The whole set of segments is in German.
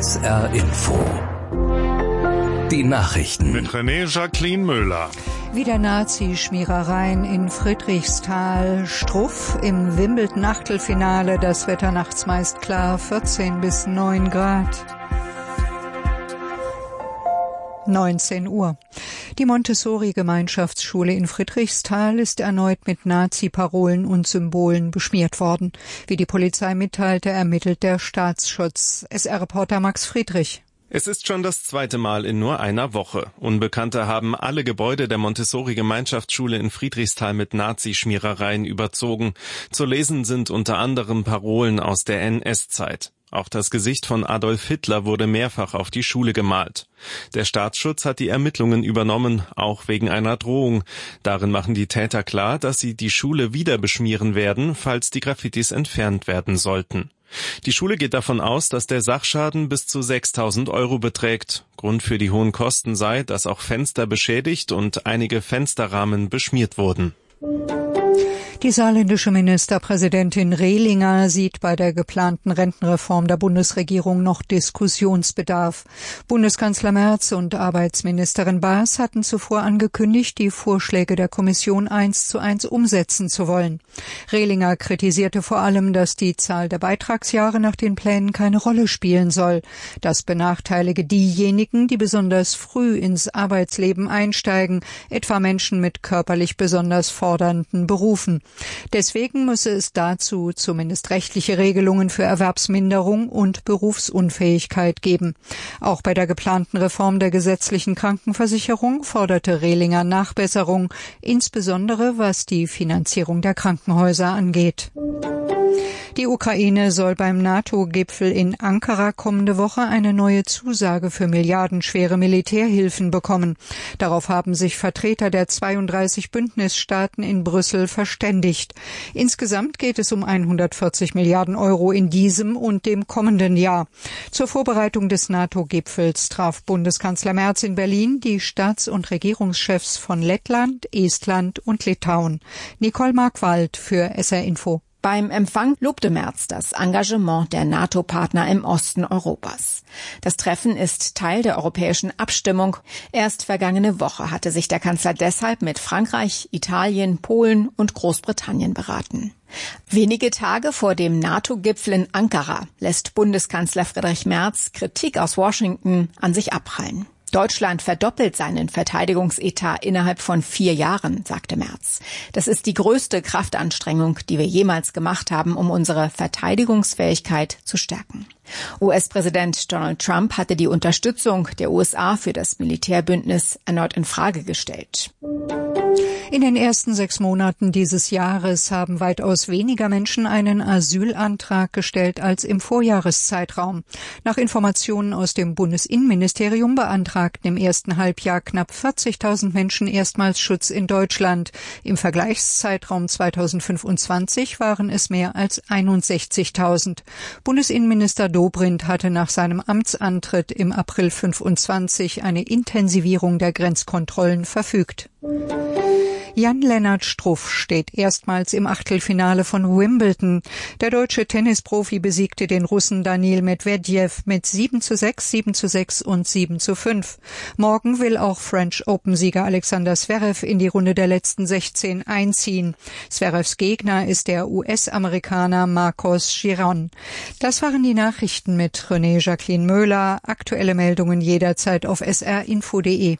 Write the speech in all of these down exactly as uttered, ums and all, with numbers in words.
S R Info. Die Nachrichten. Mit René Jacqueline Müller. Wieder Nazi-Schmierereien in Friedrichsthal. Struff im Wimbledon-Achtelfinale. Das Wetter nachts meist klar, vierzehn bis neun Grad. neunzehn Uhr. Die Montessori-Gemeinschaftsschule in Friedrichsthal ist erneut mit Nazi-Parolen und Symbolen beschmiert worden. Wie die Polizei mitteilte, ermittelt der Staatsschutz. S R-Reporter Max Friedrich. Es ist schon das zweite Mal in nur einer Woche. Unbekannte haben alle Gebäude der Montessori-Gemeinschaftsschule in Friedrichsthal mit Nazi-Schmierereien überzogen. Zu lesen sind unter anderem Parolen aus der N S-Zeit. Auch das Gesicht von Adolf Hitler wurde mehrfach auf die Schule gemalt. Der Staatsschutz hat die Ermittlungen übernommen, auch wegen einer Drohung. Darin machen die Täter klar, dass sie die Schule wieder beschmieren werden, falls die Graffitis entfernt werden sollten. Die Schule geht davon aus, dass der Sachschaden bis zu sechstausend Euro beträgt. Grund für die hohen Kosten sei, dass auch Fenster beschädigt und einige Fensterrahmen beschmiert wurden. Die saarländische Ministerpräsidentin Rehlinger sieht bei der geplanten Rentenreform der Bundesregierung noch Diskussionsbedarf. Bundeskanzler Merz und Arbeitsministerin Baas hatten zuvor angekündigt, die Vorschläge der Kommission eins zu eins umsetzen zu wollen. Rehlinger kritisierte vor allem, dass die Zahl der Beitragsjahre nach den Plänen keine Rolle spielen soll. Das benachteilige diejenigen, die besonders früh ins Arbeitsleben einsteigen, etwa Menschen mit körperlich besonders fordernden Berufen. Deswegen müsse es dazu zumindest rechtliche Regelungen für Erwerbsminderung und Berufsunfähigkeit geben. Auch bei der geplanten Reform der gesetzlichen Krankenversicherung forderte Rehlinger Nachbesserung, insbesondere was die Finanzierung der Krankenhäuser angeht. Die Ukraine soll beim NATO-Gipfel in Ankara kommende Woche eine neue Zusage für milliardenschwere Militärhilfen bekommen. Darauf haben sich Vertreter der zweiunddreißig Bündnisstaaten in Brüssel verständigt. Insgesamt geht es um hundertvierzig Milliarden Euro in diesem und dem kommenden Jahr. Zur Vorbereitung des NATO-Gipfels traf Bundeskanzler Merz in Berlin die Staats- und Regierungschefs von Lettland, Estland und Litauen. Nicole Markwald für S R Info. Beim Empfang lobte Merz das Engagement der NATO-Partner im Osten Europas. Das Treffen ist Teil der europäischen Abstimmung. Erst vergangene Woche hatte sich der Kanzler deshalb mit Frankreich, Italien, Polen und Großbritannien beraten. Wenige Tage vor dem NATO-Gipfel in Ankara lässt Bundeskanzler Friedrich Merz Kritik aus Washington an sich abprallen. Deutschland verdoppelt seinen Verteidigungsetat innerhalb von vier Jahren, sagte Merz. Das ist die größte Kraftanstrengung, die wir jemals gemacht haben, um unsere Verteidigungsfähigkeit zu stärken. U S-Präsident Donald Trump hatte die Unterstützung der U S A für das Militärbündnis erneut in Frage gestellt. In den ersten sechs Monaten dieses Jahres haben weitaus weniger Menschen einen Asylantrag gestellt als im Vorjahreszeitraum. Nach Informationen aus dem Bundesinnenministerium beantragten im ersten Halbjahr knapp vierzigtausend Menschen erstmals Schutz in Deutschland. Im Vergleichszeitraum zweitausendfünfundzwanzig waren es mehr als einundsechzigtausend. Bundesinnenminister Dobrindt hatte nach seinem Amtsantritt im April fünfundzwanzig eine Intensivierung der Grenzkontrollen verfügt. Jan-Lennart Struff steht erstmals im Achtelfinale von Wimbledon. Der deutsche Tennisprofi besiegte den Russen Daniil Medvedev mit sieben zu sechs, sieben zu sechs und sieben zu fünf. Morgen will auch French Open-Sieger Alexander Zverev in die Runde der letzten sechzehn einziehen. Zverevs Gegner ist der U S-Amerikaner Marcos Giron. Das waren die Nachrichten mit René Jacqueline Müller. Aktuelle Meldungen jederzeit auf s r info punkt d e.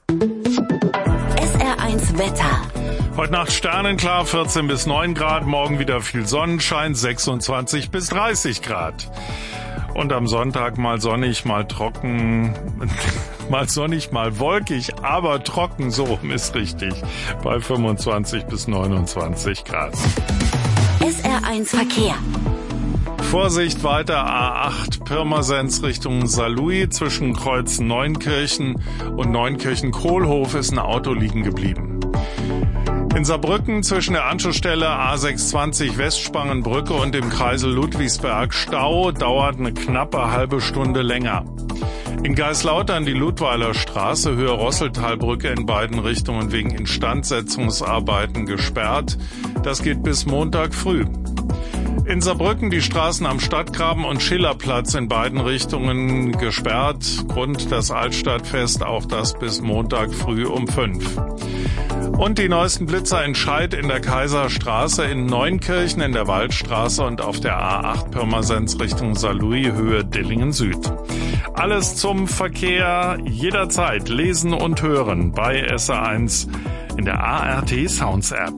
S R eins Wetter. Heute Nacht sternenklar, vierzehn bis neun Grad, morgen wieder viel Sonnenschein, sechsundzwanzig bis dreißig Grad. Und am Sonntag mal sonnig, mal trocken, mal sonnig, mal wolkig, aber trocken, so ist richtig, bei fünfundzwanzig bis neunundzwanzig Grad. S R eins Verkehr. Vorsicht weiter A acht Pirmasens Richtung Saarlouis, zwischen Kreuz Neunkirchen und Neunkirchen-Kohlhof ist ein Auto liegen geblieben. In Saarbrücken zwischen der Anschlussstelle A sechshundertzwanzig Westspangenbrücke und dem Kreisel Ludwigsberg Stau dauert eine knappe halbe Stunde länger. In Geislautern die Ludweiler Straße, Höhe Rosseltalbrücke in beiden Richtungen wegen Instandsetzungsarbeiten gesperrt. Das geht bis Montag früh. In Saarbrücken die Straßen am Stadtgraben und Schillerplatz in beiden Richtungen gesperrt. Grund das Altstadtfest, auch das bis Montag früh um fünf. Und die neuesten Blitzer in Scheid in der Kaiserstraße, in Neunkirchen in der Waldstraße und auf der A acht Pirmasens Richtung Saarlouis, Höhe Dillingen Süd. Alles zum Verkehr jederzeit lesen und hören bei S R eins in der A R T Sounds App.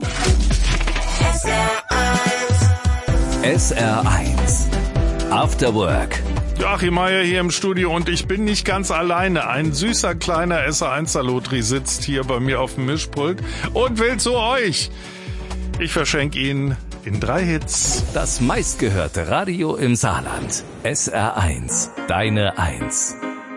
S R eins After Work. Joachim Meier hier im Studio und ich bin nicht ganz alleine. Ein süßer kleiner S R eins Salotri sitzt hier bei mir auf dem Mischpult und will zu euch. Ich verschenke ihn in drei Hits. Das meistgehörte Radio im Saarland. S R eins, deine Eins.